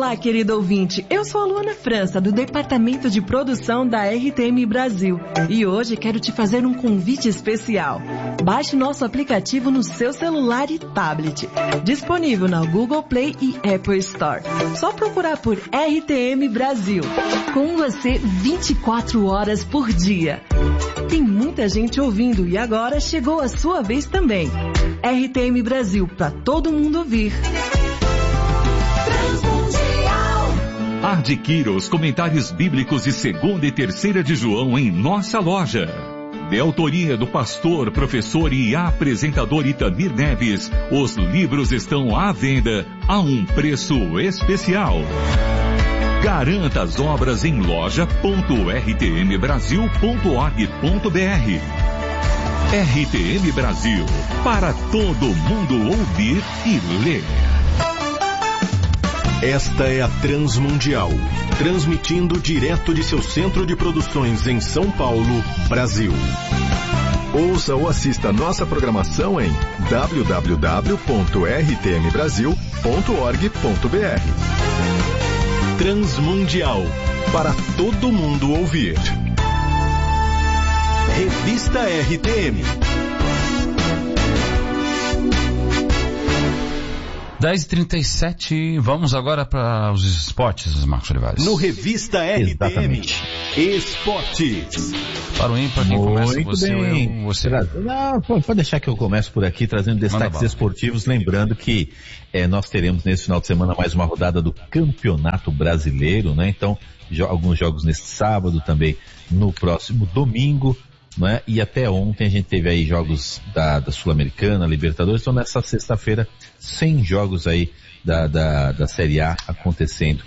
Olá, querido ouvinte. Eu sou a Luana França, do Departamento de Produção da RTM Brasil. E hoje quero te fazer um convite especial. Baixe nosso aplicativo no seu celular e tablet. Disponível na Google Play e Apple Store. Só procurar por RTM Brasil. Com você 24 horas por dia. Tem muita gente ouvindo e agora chegou a sua vez também. RTM Brasil, para todo mundo ouvir. Adquira os comentários bíblicos de 2ª e 3ª de João em nossa loja. De autoria do pastor, professor e apresentador Itamir Neves, os livros estão à venda a um preço especial. Garanta as obras em loja.rtmbrasil.org.br. RTM Brasil, para todo mundo ouvir e ler. Esta é a Transmundial, transmitindo direto de seu centro de produções em São Paulo, Brasil. Ouça ou assista nossa programação em www.rtmbrasil.org.br. Transmundial, para todo mundo ouvir. Revista RTM. 10h37, vamos agora para os esportes, Marcos Olivares. No Revista RTM, exatamente. Esportes. Para o ímpar, quem começa? Você ou eu? Você? Não, pode deixar que eu comece por aqui, trazendo destaques esportivos, lembrando que nós teremos nesse final de semana mais uma rodada do Campeonato Brasileiro, né? Então, alguns jogos neste sábado, também no próximo domingo, né? E até ontem a gente teve aí jogos da Sul-Americana, Libertadores, então nessa sexta-feira 100 jogos aí da Série A acontecendo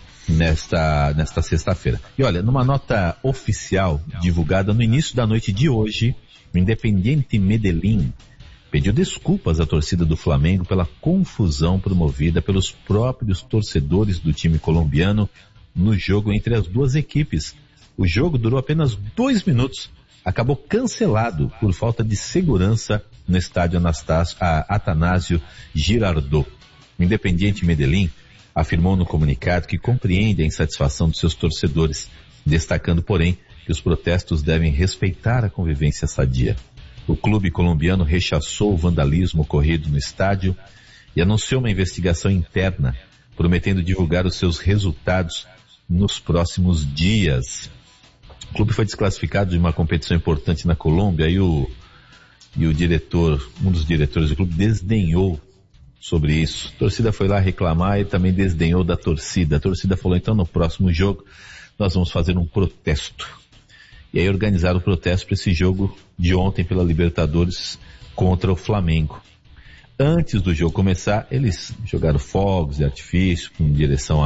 nesta sexta-feira. E olha, numa nota oficial divulgada no início da noite de hoje, o Independiente Medellín pediu desculpas à torcida do Flamengo pela confusão promovida pelos próprios torcedores do time colombiano no jogo entre as duas equipes. O jogo durou apenas 2 minutos, acabou cancelado por falta de segurança no estádio Atanásio Girardot. O Independiente Medellín afirmou no comunicado que compreende a insatisfação dos seus torcedores, destacando, porém, que os protestos devem respeitar a convivência sadia. O clube colombiano rechaçou o vandalismo ocorrido no estádio e anunciou uma investigação interna, prometendo divulgar os seus resultados nos próximos dias. O clube foi desclassificado de uma competição importante na Colômbia e o diretor, um dos diretores do clube, desdenhou sobre isso. A torcida foi lá reclamar e também desdenhou da torcida. A torcida falou, então no próximo jogo nós vamos fazer um protesto. E aí organizaram o protesto para esse jogo de ontem pela Libertadores contra o Flamengo. Antes do jogo começar, eles jogaram fogos de artifício em direção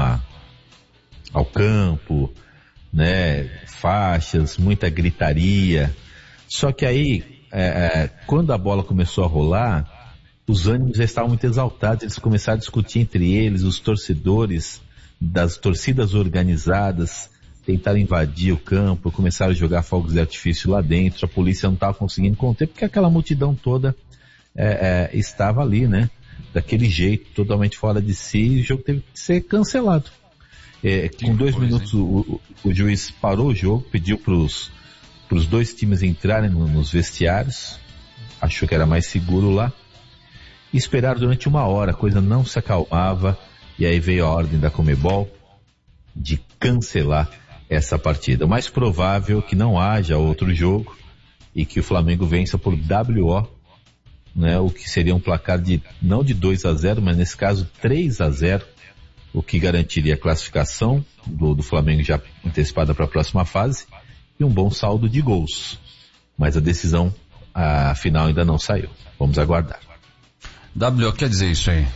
ao campo, né, faixas, muita gritaria. Só que aí, quando a bola começou a rolar, os ânimos já estavam muito exaltados, eles começaram a discutir entre eles, os torcedores das torcidas organizadas tentaram invadir o campo, começaram a jogar fogos de artifício lá dentro, a polícia não estava conseguindo conter, porque aquela multidão toda estava ali, né, daquele jeito, totalmente fora de si, e o jogo teve que ser cancelado. Com 2 minutos o juiz parou o jogo, pediu para os dois times entrarem nos vestiários, achou que era mais seguro lá, e esperaram durante 1 hora, a coisa não se acalmava, e aí veio a ordem da Conmebol de cancelar essa partida. O mais provável é que não haja outro jogo e que o Flamengo vença por WO, né, o que seria um placar não de 2-0, mas nesse caso 3-0, o que garantiria a classificação do Flamengo já antecipada para a próxima fase e um bom saldo de gols. Mas a decisão final ainda não saiu. Vamos aguardar. W, quer dizer isso aí?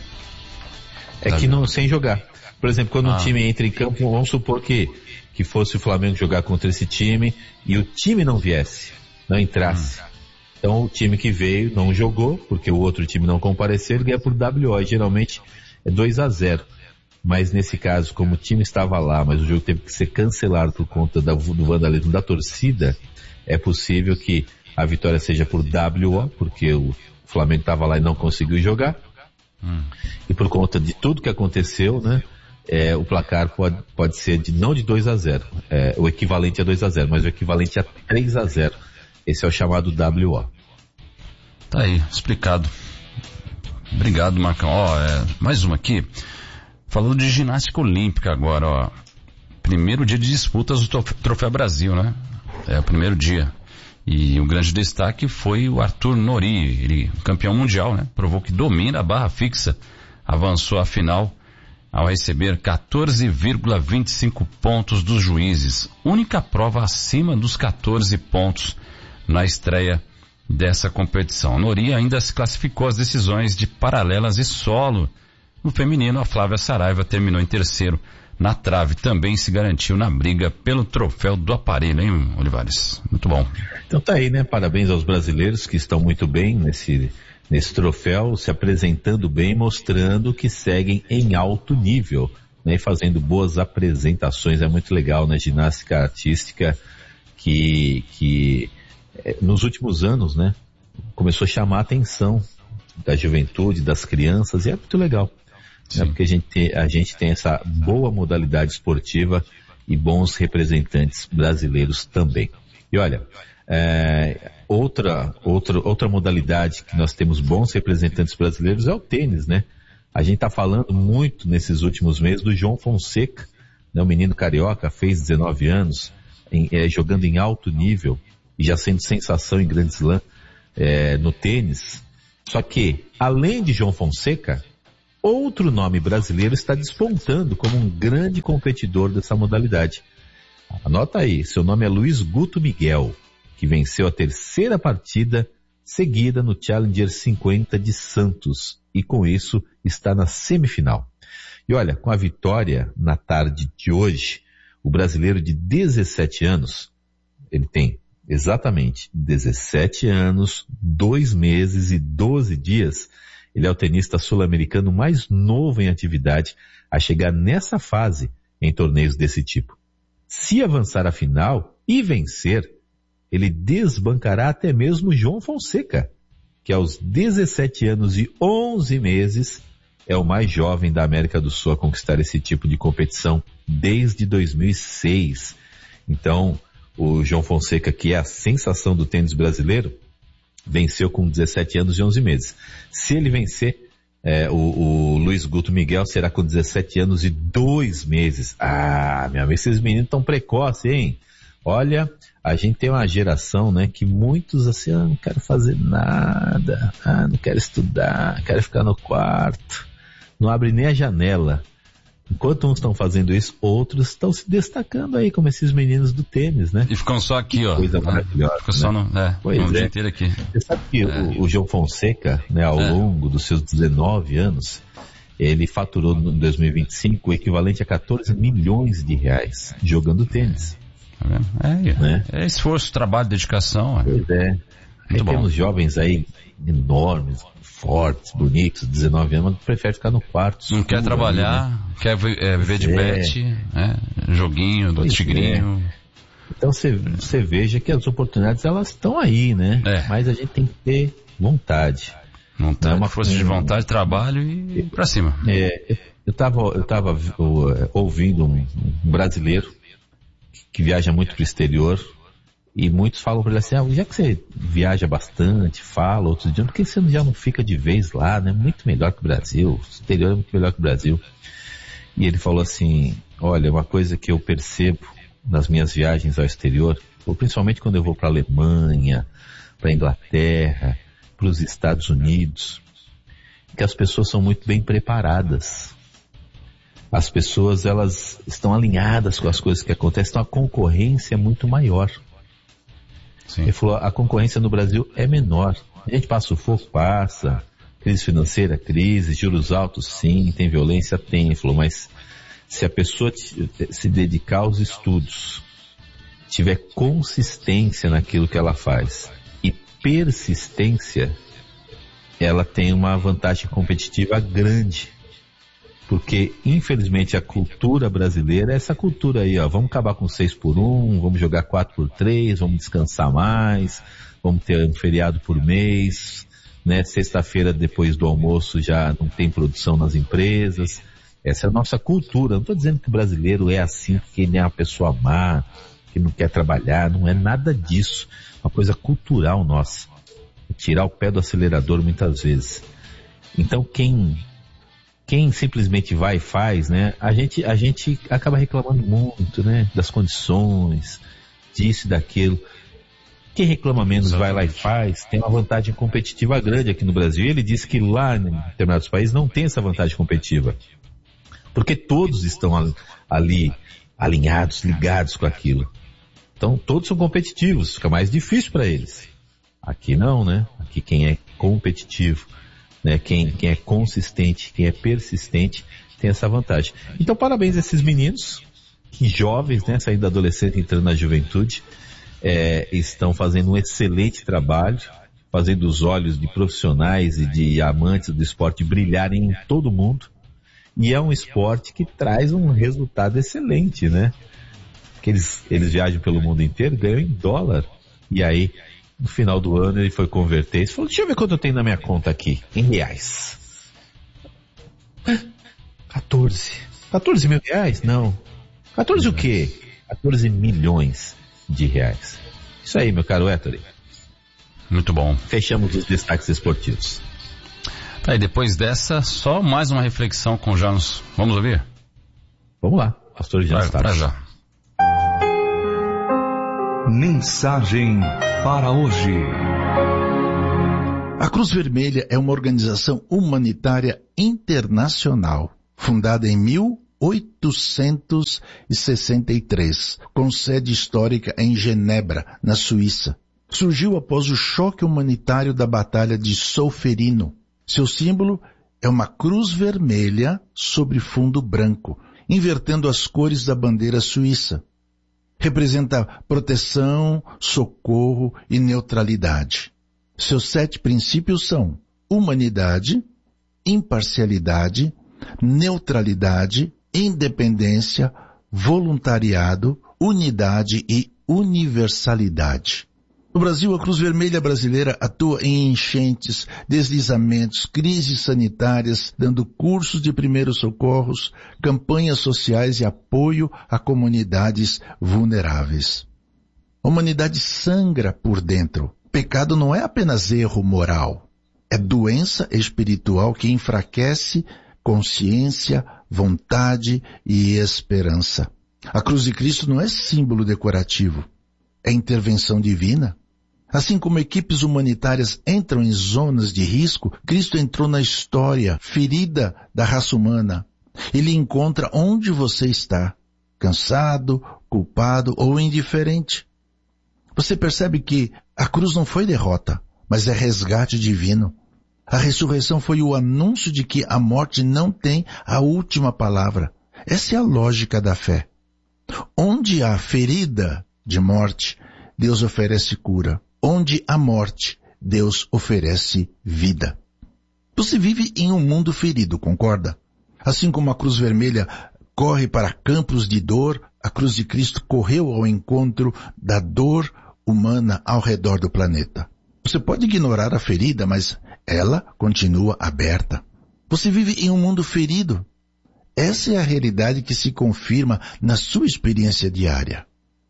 Sem jogar. Por exemplo, quando um time entra em campo, vamos supor que fosse o Flamengo jogar contra esse time e o time não viesse, não entrasse. Então o time que veio não jogou, porque o outro time não compareceu, ele ganha por WO, e geralmente é 2-0. Mas nesse caso, como o time estava lá, mas o jogo teve que ser cancelado por conta do vandalismo da torcida, é possível que a vitória seja por WO, porque o Flamengo estava lá e não conseguiu jogar. E por conta de tudo que aconteceu, né, o placar pode ser não de 2-0, o equivalente a 2-0, mas o equivalente a 3-0. Esse é o chamado WO. Tá aí, explicado. Obrigado, Marcão. Mais uma aqui. Falando de ginástica olímpica agora, ó. Primeiro dia de disputas do Troféu Brasil, né? É o primeiro dia. E o grande destaque foi o Arthur Nori, ele, campeão mundial, né? Provou que domina a barra fixa. Avançou à final ao receber 14,25 pontos dos juízes. Única prova acima dos 14 pontos na estreia dessa competição. Nori ainda se classificou às decisões de paralelas e solo. No feminino, a Flávia Saraiva terminou em terceiro. Na trave também se garantiu na briga pelo troféu do aparelho, hein, Olivares? Muito bom. Então tá aí, né? Parabéns aos brasileiros que estão muito bem nesse troféu, se apresentando bem, mostrando que seguem em alto nível, né? E fazendo boas apresentações. É muito legal, né? Ginástica artística que nos últimos anos, né? Começou a chamar a atenção da juventude, das crianças, e é muito legal. Né? Porque a gente tem essa boa modalidade esportiva e bons representantes brasileiros também. E olha, outra modalidade que nós temos bons representantes brasileiros é o tênis, né? A gente está falando muito nesses últimos meses do João Fonseca, né? O menino carioca, fez 19 anos, jogando em alto nível e já sendo sensação em Grand Slam no tênis. Só que, além de João Fonseca, outro nome brasileiro está despontando como um grande competidor dessa modalidade. Anota aí, seu nome é Luiz Guto Miguel, que venceu a terceira partida seguida no Challenger 50 de Santos e com isso está na semifinal. E olha, com a vitória na tarde de hoje, o brasileiro de 17 anos, ele tem exatamente 17 anos, 2 meses e 12 dias, ele é o tenista sul-americano mais novo em atividade a chegar nessa fase em torneios desse tipo. Se avançar à final e vencer, ele desbancará até mesmo João Fonseca, que aos 17 anos e 11 meses é o mais jovem da América do Sul a conquistar esse tipo de competição desde 2006. Então, o João Fonseca, que é a sensação do tênis brasileiro, venceu com 17 anos e 11 meses. Se ele vencer, o Luiz Guto Miguel será com 17 anos e 2 meses. Meu amigo, esses meninos estão precoces, hein? Olha, a gente tem uma geração, né, que muitos assim, não quero fazer nada, não quero estudar, quero ficar no quarto, não abre nem a janela. Enquanto uns estão fazendo isso, outros estão se destacando aí, como esses meninos do tênis, né? E ficam só aqui, ó. Coisa maravilhosa. Ficam só no dia inteiro aqui. Você sabe que o João Fonseca, né, ao longo dos seus 19 anos, ele faturou em 2025 o equivalente a 14 milhões de reais jogando tênis. É esforço, trabalho, dedicação. Pois é. Aí temos jovens aí enormes, fortes, bonitos, 19 anos, mas prefere ficar no quarto. Não quer trabalhar, né? Quer viver de bet, joguinho do tigrinho. Então você veja que as oportunidades elas estão aí, né? Mas a gente tem que ter vontade. Não é uma força de vontade, trabalho e pra cima. Eu tava ouvindo um brasileiro que viaja muito pro exterior. E muitos falam para ele assim, já que você viaja bastante, fala, outros dias, por que você já não fica de vez lá, né? Muito melhor que o Brasil, o exterior é muito melhor que o Brasil. E ele falou assim, olha, uma coisa que eu percebo nas minhas viagens ao exterior, ou principalmente quando eu vou para a Alemanha, para a Inglaterra, para os Estados Unidos, que as pessoas são muito bem preparadas. As pessoas, elas estão alinhadas com as coisas que acontecem, então a concorrência é muito maior. Sim. Ele falou, a concorrência no Brasil é menor. A gente passa sufoco, passa. Crise financeira, crise. Juros altos, sim. Tem violência, tem. Ele falou, mas se a pessoa se dedicar aos estudos, tiver consistência naquilo que ela faz e persistência, ela tem uma vantagem competitiva grande. Porque, infelizmente, a cultura brasileira é essa cultura aí, ó. Vamos acabar com 6x1, vamos jogar 4x3, vamos descansar mais, vamos ter um feriado por mês, né? Sexta-feira, depois do almoço, já não tem produção nas empresas. Essa é a nossa cultura. Não estou dizendo que o brasileiro é assim, que ele é uma pessoa má, que não quer trabalhar, não é nada disso. É uma coisa cultural nossa. Tirar o pé do acelerador muitas vezes. Então quem simplesmente vai e faz, né? A gente acaba reclamando muito, né? Das condições, disso e daquilo. Quem reclama menos vai lá e faz, tem uma vantagem competitiva grande aqui no Brasil. E ele disse que lá em determinados países não tem essa vantagem competitiva. Porque todos estão ali alinhados, ligados com aquilo. Então todos são competitivos, fica mais difícil para eles. Aqui não, né? Aqui quem é competitivo, né? Quem é consistente, quem é persistente, tem essa vantagem. Então parabéns a esses meninos, que jovens, né? Saindo da adolescência, entrando na juventude, estão fazendo um excelente trabalho, fazendo os olhos de profissionais e de amantes do esporte brilharem em todo mundo. E é um esporte que traz um resultado excelente, né? Que eles viajam pelo mundo inteiro, ganham em dólar. E aí, no final do ano, ele foi converter e falou, deixa eu ver quanto eu tenho na minha conta aqui, em reais. 14 mil reais? Não. 14 o quê? 14 milhões de reais. Isso aí, meu caro Héctor. Muito bom. Fechamos os destaques esportivos. Tá, e depois dessa, só mais uma reflexão com Janos. Vamos ouvir? Vamos lá, pastor Janos. Para já. Mensagem para hoje. A Cruz Vermelha é uma organização humanitária internacional, fundada em 1863, com sede histórica em Genebra, na Suíça. Surgiu após o choque humanitário da Batalha de Solferino. Seu símbolo é uma cruz vermelha sobre fundo branco, invertendo as cores da bandeira suíça. Representa proteção, socorro e neutralidade. Seus 7 princípios são humanidade, imparcialidade, neutralidade, independência, voluntariado, unidade e universalidade. No Brasil, a Cruz Vermelha Brasileira atua em enchentes, deslizamentos, crises sanitárias, dando cursos de primeiros socorros, campanhas sociais e apoio a comunidades vulneráveis. A humanidade sangra por dentro. Pecado não é apenas erro moral, é doença espiritual que enfraquece consciência, vontade e esperança. A cruz de Cristo não é símbolo decorativo, é intervenção divina. Assim como equipes humanitárias entram em zonas de risco, Cristo entrou na história ferida da raça humana. Ele encontra onde você está, cansado, culpado ou indiferente. Você percebe que a cruz não foi derrota, mas é resgate divino. A ressurreição foi o anúncio de que a morte não tem a última palavra. Essa é a lógica da fé. Onde há ferida de morte, Deus oferece cura. Onde há morte, Deus oferece vida. Você vive em um mundo ferido, concorda? Assim como a Cruz Vermelha corre para campos de dor, a Cruz de Cristo correu ao encontro da dor humana ao redor do planeta. Você pode ignorar a ferida, mas ela continua aberta. Você vive em um mundo ferido. Essa é a realidade que se confirma na sua experiência diária.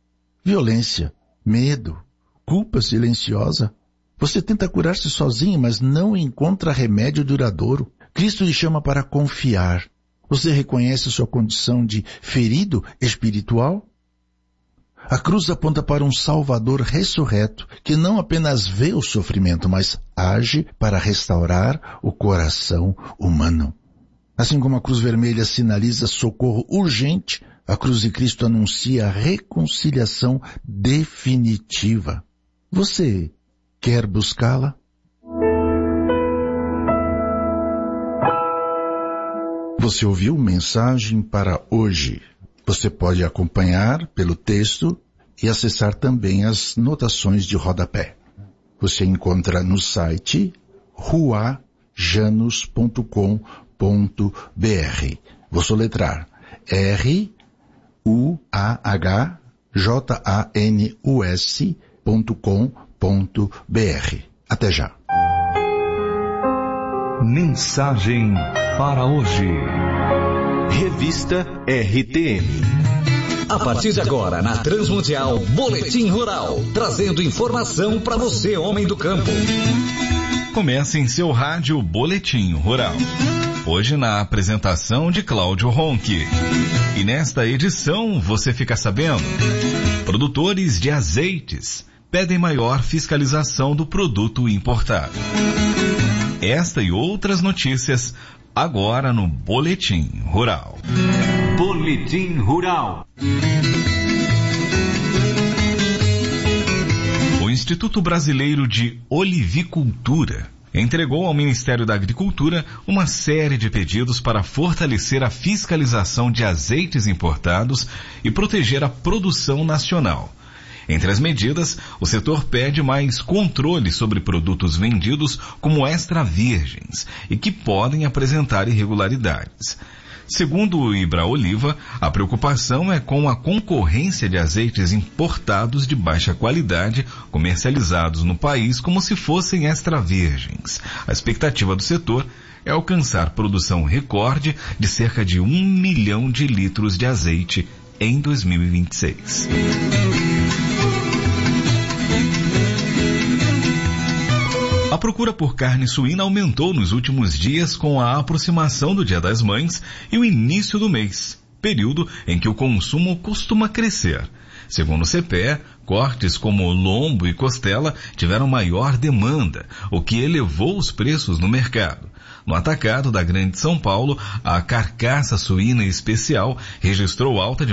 Violência, medo, culpa silenciosa. Você tenta curar-se sozinho, mas não encontra remédio duradouro. Cristo lhe chama para confiar. Você reconhece sua condição de ferido espiritual? A cruz aponta para um Salvador ressurreto, que não apenas vê o sofrimento, mas age para restaurar o coração humano. Assim como a Cruz Vermelha sinaliza socorro urgente, a Cruz de Cristo anuncia a reconciliação definitiva. Você quer buscá-la? Você ouviu Mensagem para hoje. Você pode acompanhar pelo texto e acessar também as notações de rodapé. Você encontra no site ruajanus.com.br. Vou soletrar ruajanus.com.br. Até já. Mensagem para hoje. Revista RTM. A partir de agora, na Transmundial, Boletim Rural, trazendo informação para você, homem do campo. Comece em seu rádio Boletim Rural. Hoje na apresentação de Cláudio Ronchi. E nesta edição você fica sabendo: produtores de azeites pedem maior fiscalização do produto importado. Esta e outras notícias agora no Boletim Rural. Boletim Rural. O Instituto Brasileiro de Olivicultura entregou ao Ministério da Agricultura uma série de pedidos para fortalecer a fiscalização de azeites importados e proteger a produção nacional. Entre as medidas, o setor pede mais controle sobre produtos vendidos como extra virgens e que podem apresentar irregularidades. Segundo o Ibraoliva, a preocupação é com a concorrência de azeites importados de baixa qualidade, comercializados no país como se fossem extra virgens. A expectativa do setor é alcançar produção recorde de cerca de 1 milhão de litros de azeite em 2026. A procura por carne suína aumentou nos últimos dias com a aproximação do Dia das Mães e o início do mês, período em que o consumo costuma crescer. Segundo o CPE, cortes como lombo e costela tiveram maior demanda, o que elevou os preços no mercado. No atacado da Grande São Paulo, a carcaça suína especial registrou alta de